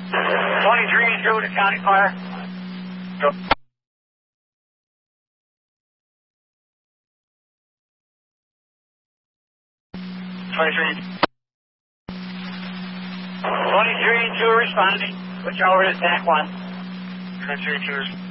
23 through to county fire. 23. 23 2 responding. Switch over to TAC 1. 23 2.